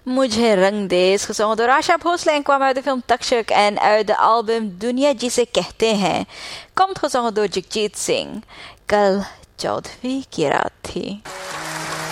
Mujer rang de is gezongen door Asha Bhosle en kwam uit de film Takshak en uit de album Dunia जिसे कहते हैं. Komt gezongen door Jagjit Singh. कल 14वीं की रात थी.